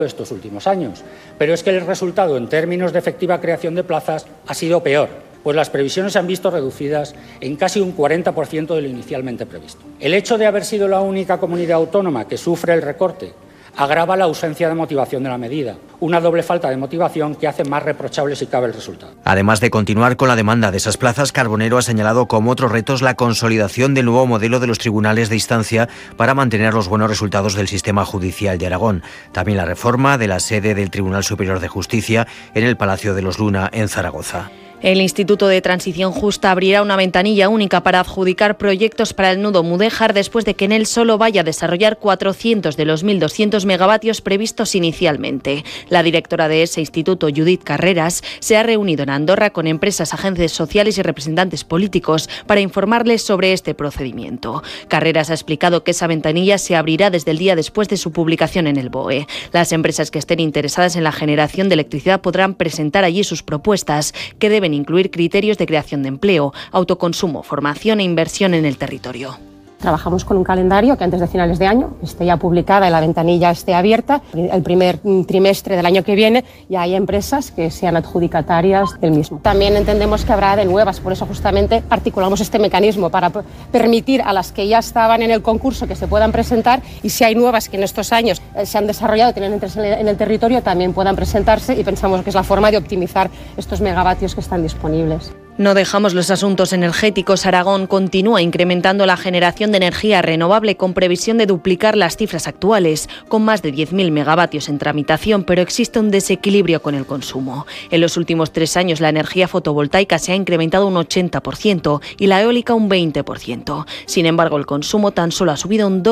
estos últimos años. Pero es que el resultado en términos de efectiva creación de plazas ha sido peor, pues las previsiones se han visto reducidas en casi un 40% de lo inicialmente previsto. El hecho de haber sido la única comunidad autónoma que sufre el recorte agrava la ausencia de motivación de la medida, una doble falta de motivación que hace más reprochable si cabe el resultado. Además de continuar con la demanda de esas plazas, Carbonero ha señalado como otros retos la consolidación del nuevo modelo de los tribunales de instancia para mantener los buenos resultados del sistema judicial de Aragón. También la reforma de la sede del Tribunal Superior de Justicia en el Palacio de los Luna, en Zaragoza. El Instituto de Transición Justa abrirá una ventanilla única para adjudicar proyectos para el nudo Mudéjar después de que en él solo vaya a desarrollar 400 de los 1.200 megavatios previstos inicialmente. La directora de ese instituto, Judith Carreras, se ha reunido en Andorra con empresas, agentes sociales y representantes políticos para informarles sobre este procedimiento. Carreras ha explicado que esa ventanilla se abrirá desde el día después de su publicación en el BOE. Las empresas que estén interesadas en la generación de electricidad podrán presentar allí sus propuestas, que deben incluir criterios de creación de empleo, autoconsumo, formación e inversión en el territorio. Trabajamos con un calendario que antes de finales de año esté ya publicada y la ventanilla esté abierta. El primer trimestre del año que viene ya hay empresas que sean adjudicatarias del mismo. También entendemos que habrá de nuevas, por eso justamente articulamos este mecanismo para permitir a las que ya estaban en el concurso que se puedan presentar, y si hay nuevas que en estos años se han desarrollado y tienen interés en el territorio también puedan presentarse, y pensamos que es la forma de optimizar estos megavatios que están disponibles. No dejamos los asuntos energéticos. Aragón continúa incrementando la generación de energía renovable con previsión de duplicar las cifras actuales, con más de 10.000 megavatios en tramitación, pero existe un desequilibrio con el consumo. En los últimos 3 años la energía fotovoltaica se ha incrementado un 80% y la eólica un 20%. Sin embargo, el consumo tan solo ha subido un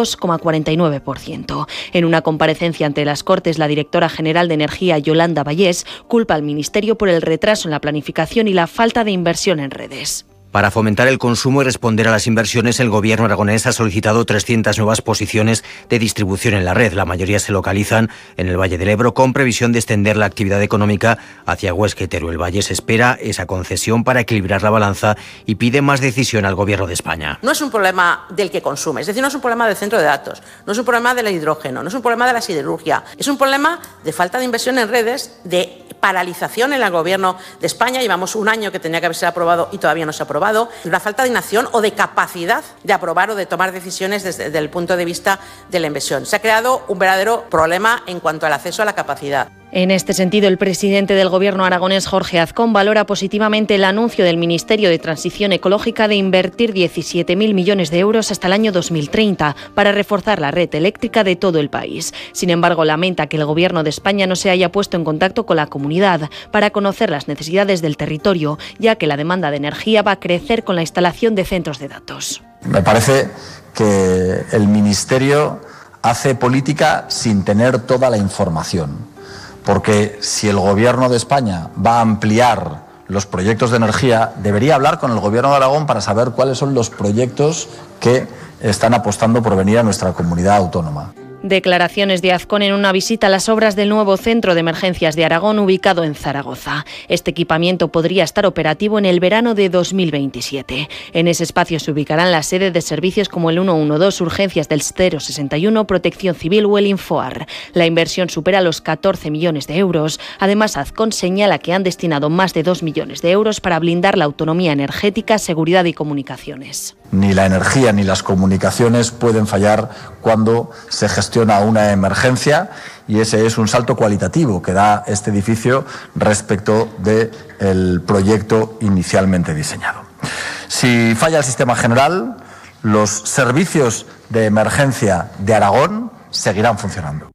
2,49%. En una comparecencia ante las Cortes, la directora general de Energía, Yolanda Vallés, culpa al Ministerio por el retraso en la planificación y la falta de inversión en redes. Para fomentar el consumo y responder a las inversiones, el Gobierno aragonés ha solicitado 300 nuevas posiciones de distribución en la red. La mayoría se localizan en el Valle del Ebro, con previsión de extender la actividad económica hacia Huesca y Teruel. Valles espera esa concesión para equilibrar la balanza y pide más decisión al Gobierno de España. No es un problema del que consume, es decir, no es un problema del centro de datos, no es un problema del hidrógeno, no es un problema de la siderurgia, es un problema de falta de inversión en redes, de paralización en el Gobierno de España. Llevamos un año que tenía que haberse aprobado y todavía no se ha aprobado. La falta de inacción o de capacidad de aprobar o de tomar decisiones desde el punto de vista de la inversión. Se ha creado un verdadero problema en cuanto al acceso a la capacidad. En este sentido, el presidente del Gobierno aragonés, Jorge Azcón, valora positivamente el anuncio del Ministerio de Transición Ecológica de invertir 17.000 millones de euros hasta el año 2030 para reforzar la red eléctrica de todo el país. Sin embargo, lamenta que el Gobierno de España no se haya puesto en contacto con la comunidad para conocer las necesidades del territorio, ya que la demanda de energía va a crecer con la instalación de centros de datos. Me parece que el Ministerio hace política sin tener toda la información. Porque si el Gobierno de España va a ampliar los proyectos de energía, debería hablar con el Gobierno de Aragón para saber cuáles son los proyectos que están apostando por venir a nuestra comunidad autónoma. Declaraciones de Azcón en una visita a las obras del nuevo Centro de Emergencias de Aragón, ubicado en Zaragoza. Este equipamiento podría estar operativo en el verano de 2027. En ese espacio se ubicarán las sedes de servicios como el 112, urgencias del 061, protección civil o el Infoar. La inversión supera los 14 millones de euros. Además, Azcón señala que han destinado más de 2 millones de euros para blindar la autonomía energética, seguridad y comunicaciones. Ni la energía ni las comunicaciones pueden fallar cuando se gestiona una emergencia, y ese es un salto cualitativo que da este edificio respecto del proyecto inicialmente diseñado. Si falla el sistema general, los servicios de emergencia de Aragón seguirán funcionando.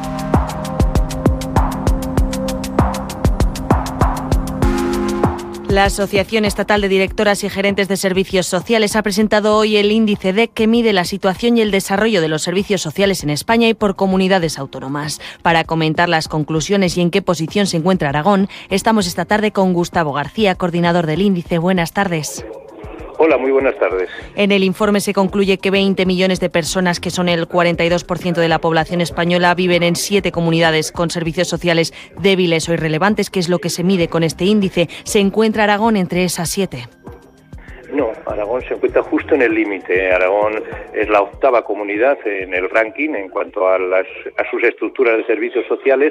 La Asociación Estatal de Directoras y Gerentes de Servicios Sociales ha presentado hoy el índice DEC, que mide la situación y el desarrollo de los servicios sociales en España y por comunidades autónomas. Para comentar las conclusiones y en qué posición se encuentra Aragón, estamos esta tarde con Gustavo García, coordinador del índice. Buenas tardes. Hola, muy buenas tardes. En el informe se concluye que 20 millones de personas, que son el 42% de la población española, viven en 7 comunidades con servicios sociales débiles o irrelevantes, que es lo que se mide con este índice. ¿Se encuentra Aragón entre esas 7? No, Aragón se encuentra justo en el límite. Aragón es la 8ª comunidad en el ranking en cuanto a sus estructuras de servicios sociales,